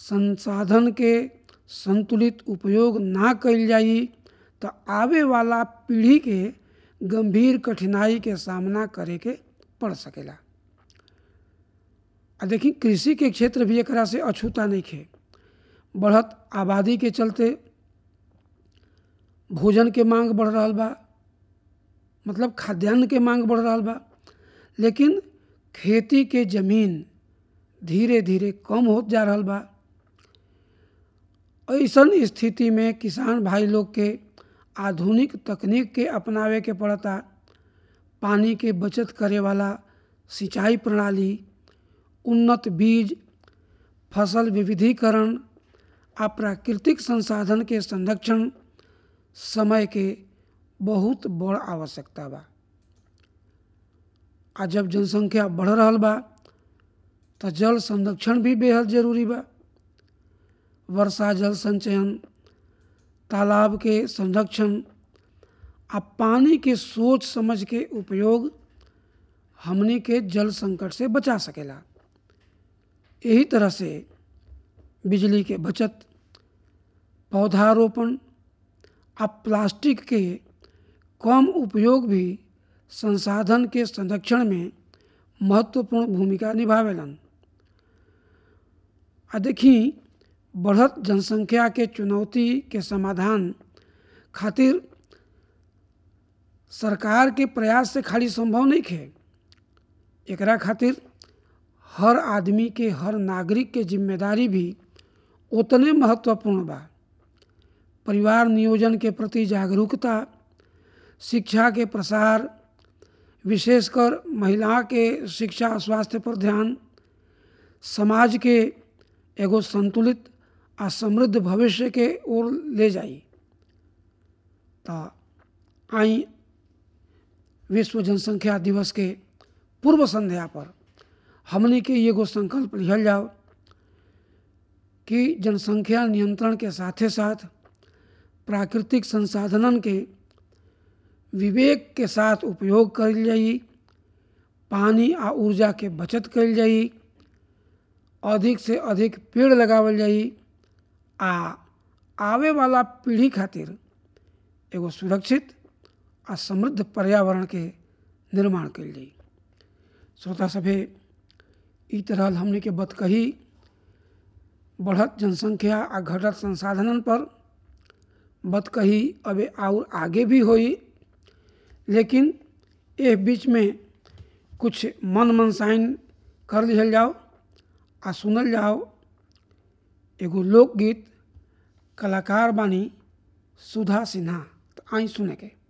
संसाधन के संतुलित उपयोग ना कइल जाई तो आवे वाला पीढ़ी के गंभीर कठिनाई के सामना करे के पड़ सकेला। देखी कृषि के क्षेत्र भी एकरा से अछूता नहीं खे। बढ़त आबादी के चलते भोजन के मांग बढ़ रहा बा, मतलब खाद्यान्न के मांग बढ़ रहा बा, लेकिन खेती के जमीन धीरे धीरे कम होत जा रहा बा। ऐसन स्थिति में किसान भाई लोग के आधुनिक तकनीक के अपनावे के पड़ता। पानी के बचत करे वाला सिंचाई प्रणाली, उन्नत बीज, फसल विविधीकरण आ प्राकृतिक संसाधन के संरक्षण समय के बहुत बड़ आवश्यकता बा। आ जब जनसंख्या बढ़ रहा बा तो जल संरक्षण भी बेहद जरूरी बा। वर्षा जल संचयन, तालाब के संरक्षण आ पानी के सोच समझ के उपयोग हमनी के जल संकट से बचा सकेला। यही तरह से बिजली के बचत, पौधारोपण आ प्लास्टिक के कम उपयोग भी संसाधन के संरक्षण में महत्वपूर्ण भूमिका निभावेलन। देखी बढ़त जनसंख्या के चुनौती के समाधान खातिर सरकार के प्रयास से खाली संभव नहीं है। एकरा खातिर हर आदमी के, हर नागरिक के जिम्मेदारी भी उतने महत्वपूर्ण बा। परिवार नियोजन के प्रति जागरूकता, शिक्षा के प्रसार, विशेषकर महिला के शिक्षा और स्वास्थ्य पर ध्यान, समाज के एगो संतुलित आ समृद्ध भविष्य के ओर ले जाई। तो आई विश्व जनसंख्या दिवस के पूर्व संध्या पर हमने के एगो संकल्प लिहल जाओ कि जनसंख्या नियंत्रण के साथे साथ प्राकृतिक संसाधनन के विवेक के साथ उपयोग कइल जाई, पानी आ ऊर्जा के बचत कइल जाई, अधिक से अधिक पेड़ लगावल जाई आ आवे वाला पीढ़ी खातिर एगो सुरक्षित आ समृद्ध पर्यावरण के निर्माण कइल जाई। श्रोता सभे, ई तरह हमने के बात कही बढ़त जनसंख्या आ घटत संसाधनन पर बात कही। अबे और आगे भी होई, लेकिन ए बीच में कुछ मन मनसाइन कर लिहल जाओ आ सुनल जाओ एगो लोकगीत। कलाकार बानी सुधा सिन्हा। तो आई सुने के।